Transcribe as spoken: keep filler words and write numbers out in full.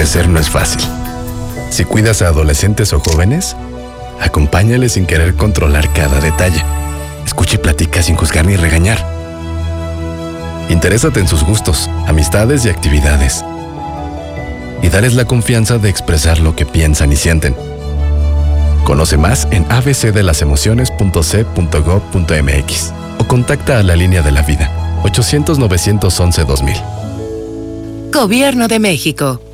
Crecer no es fácil. Si cuidas a adolescentes o jóvenes, acompáñales sin querer controlar cada detalle. Escucha y platica sin juzgar ni regañar. Interésate en sus gustos, amistades y actividades. Y dales la confianza de expresar lo que piensan y sienten. Conoce más en a b c de las emociones punto c punto gob punto m x o contacta a la Línea de la Vida, ochocientos, novecientos once, dos mil. Gobierno de México.